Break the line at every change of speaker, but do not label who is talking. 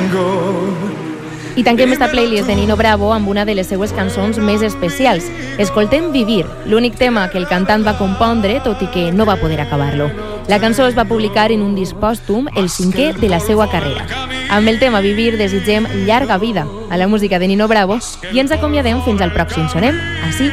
I tanquem esta playlist de Nino Bravo amb una de les seues cançons més especials. Escoltem Vivir, l'únic tema que el cantant va compondre, tot i que no va poder acabar-lo. La cançó es va publicar en un disc pòstum, el 5è de la seva carrera. Amb el tema Vivir desitgem llarga vida a la música de Nino Bravo i ens acomiadem fins al pròxim Sonem, ací